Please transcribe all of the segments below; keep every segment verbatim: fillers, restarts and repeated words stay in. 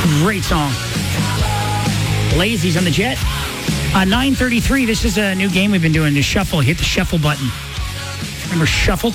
Great song. Lazy's on the Jet. Uh, nine thirty-three, this is a new game we've been doing, the Shuffle. Hit the Shuffle button. Remember Shuffle?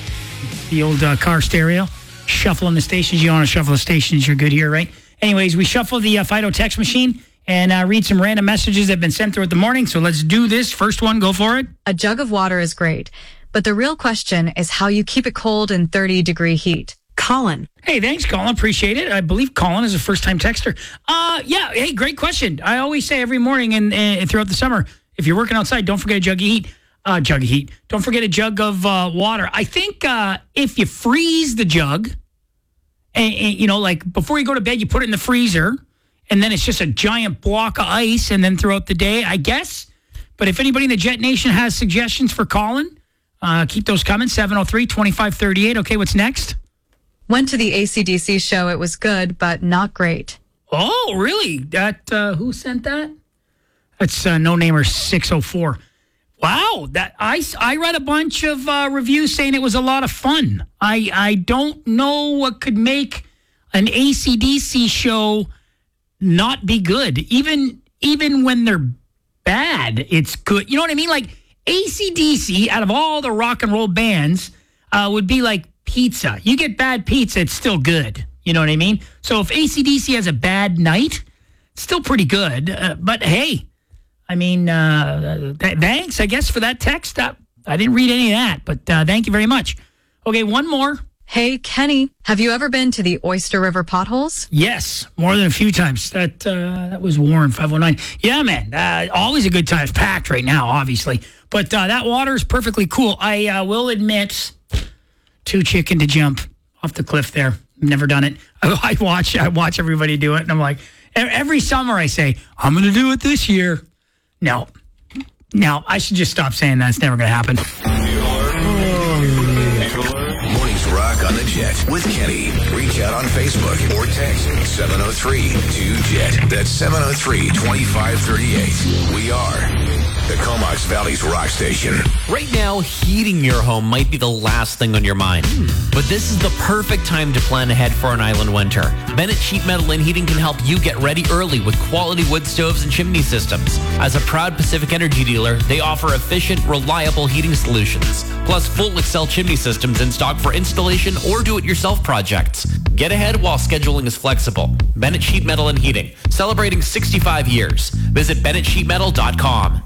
The old uh, car stereo. Shuffle in the stations. You want to shuffle the stations, you're good here, right? Anyways, we shuffle the uh, Fido text machine and uh, read some random messages that have been sent throughout the morning. So let's do this. First one, go for it. A jug of water is great, but the real question is how you keep it cold in thirty degree heat. Colin. Hey, thanks, Colin. Appreciate it. I believe Colin is a first-time texter. Uh, yeah, hey, great question. I always say every morning and, and throughout the summer, if you're working outside, don't forget a jug of heat. Uh, jug of heat. Don't forget a jug of uh, water. I think uh, if you freeze the jug, and, and, you know, like before you go to bed, you put it in the freezer, and then it's just a giant block of ice, and then throughout the day, I guess. But if anybody in the Jet Nation has suggestions for Colin, uh, keep those coming. seven oh three, twenty-five thirty-eight. Okay, what's next? Went to the A C D C show. It was good, but not great. Oh, really? That uh, who sent that? That's uh, No Namer six oh four. Wow, that I, I read a bunch of uh, reviews saying it was a lot of fun. I I don't know what could make an A C D C show not be good. Even even when they're bad, it's good. You know what I mean? Like A C D C, out of all the rock and roll bands, uh, would be like pizza. You get bad pizza, it's still good. You know what I mean? So if A C D C has a bad night, it's still pretty good. Uh, but hey, I mean, uh, th- thanks, I guess, for that text. Uh, I didn't read any of that, but uh, thank you very much. Okay, one more. Hey, Kenny, have you ever been to the Oyster River potholes? Yes, more than a few times. That uh, that was Warren, five oh nine. Yeah, man, uh, always a good time. It's packed right now, obviously. But uh, that water is perfectly cool. I uh, will admit, too chicken to jump off the cliff there. Never done it. I watch I watch everybody do it, and I'm like, every summer I say, I'm going to do it this year. No. No, I should just stop saying that. It's never going to happen. Mornings Rock on the Jet with Kenny. Reach out on Facebook or text seven oh three two Jet. That's seven oh three, twenty-five thirty-eight. We are the Comox Valley's rock station. Right now, heating your home might be the last thing on your mind. But this is the perfect time to plan ahead for an island winter. Bennett Sheet Metal and Heating can help you get ready early with quality wood stoves and chimney systems. As a proud Pacific Energy dealer, they offer efficient, reliable heating solutions. Plus full Excel chimney systems in stock for installation or do-it-yourself projects. Get ahead while scheduling is flexible. Bennett Sheet Metal and Heating, celebrating sixty-five years. Visit bennett sheet metal dot com.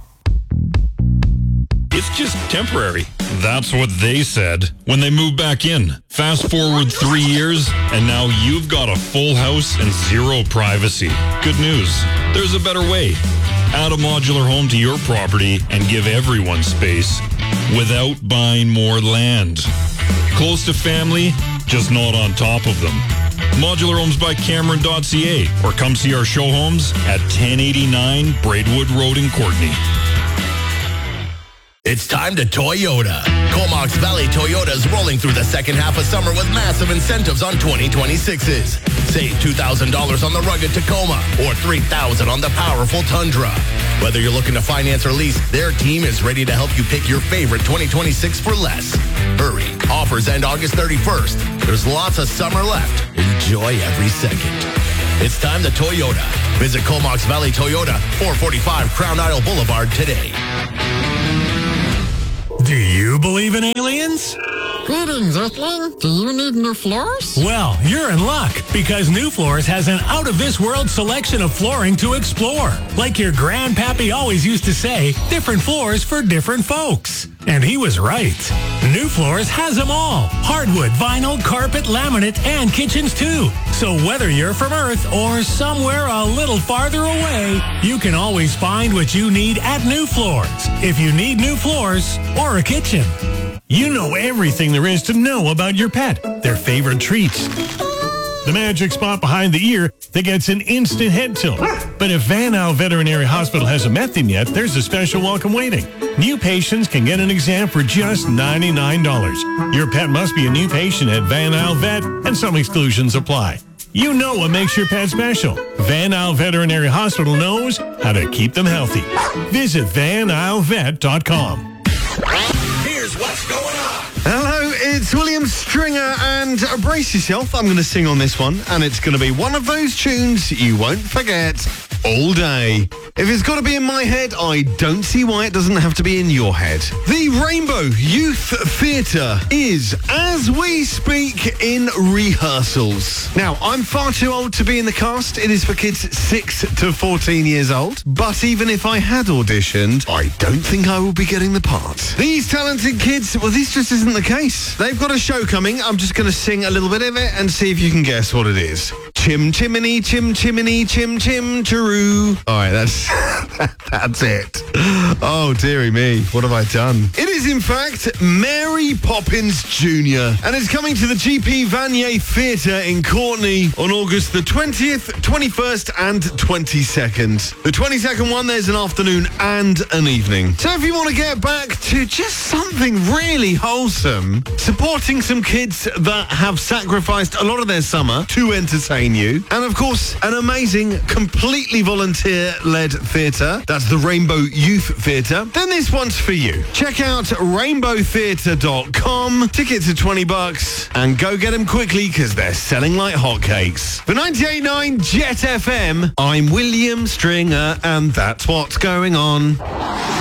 It's just temporary. That's what they said when they moved back in. Fast forward three years, and now you've got a full house and zero privacy. Good news. There's a better way. Add a modular home to your property and give everyone space without buying more land. Close to family, just not on top of them. Modular Homes by Cameron dot C A or come see our show homes at ten eighty-nine Braidwood Road in Courtenay. It's time to Toyota. Comox Valley Toyota is rolling through the second half of summer with massive incentives on twenty twenty-sixes. Save two thousand dollars on the rugged Tacoma or three thousand dollars on the powerful Tundra. Whether you're looking to finance or lease, their team is ready to help you pick your favorite twenty twenty-six for less. Hurry. Offers end August thirty-first. There's lots of summer left. Enjoy every second. It's time to Toyota. Visit Comox Valley Toyota, four forty-five Crown Isle Boulevard today. Do you believe in aliens? Greetings, Earthling. Do you need new floors? Well, you're in luck because New Floors has an out-of-this-world selection of flooring to explore. Like your grandpappy always used to say, different floors for different folks. And he was right. New Floors has them all. Hardwood, vinyl, carpet, laminate, and kitchens too. So whether you're from Earth or somewhere a little farther away, you can always find what you need at New Floors. If you need new floors or a kitchen. You know everything there is to know about your pet, their favorite treats. The magic spot behind the ear that gets an instant head tilt. But if Van Al Veterinary Hospital hasn't met them yet, there's a special welcome waiting. New patients can get an exam for just ninety-nine dollars. Your pet must be a new patient at Van Al Vet, and some exclusions apply. You know what makes your pet special. Van Al Veterinary Hospital knows how to keep them healthy. Visit van al vet dot com. Here's what's going on. Hello, It's William Stringer, and uh, brace yourself, I'm going to sing on this one, and it's going to be one of those tunes you won't forget all day. If it's got to be in my head, I don't see why it doesn't have to be in your head. The Rainbow Youth Theatre is, as we speak, in rehearsals. Now, I'm far too old to be in the cast. It is for kids six to fourteen years old. But even if I had auditioned, I don't think I will be getting the part. These talented kids, well, this just isn't the case. They've got a show coming. I'm just going to sing a little bit of it and see if you can guess what it is. Chim chimney, chim chimney, chim chim chiroo. All right, that's that's it. Oh, dearie me, what have I done? It is, in fact, Mary Poppins Junior and it's coming to the G P Vanier Theatre in Courtenay on August the twentieth, twenty-first and twenty-second. The twenty-second one, there's an afternoon and an evening. So if you want to get back to just something really wholesome, supporting some kids that have sacrificed a lot of their summer to entertain you, and of course, an amazing, completely volunteer-led theatre, that's the Rainbow Youth Theatre, then this one's for you. Check out rainbow theatre dot com. Tickets are twenty bucks, and go get them quickly because they're selling like hotcakes. For ninety-eight point nine Jet F M, I'm William Stringer, and that's what's going on.